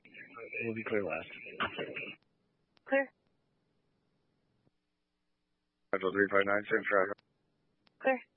We'll be clear last. Clear. Central 359, same traffic. Clear.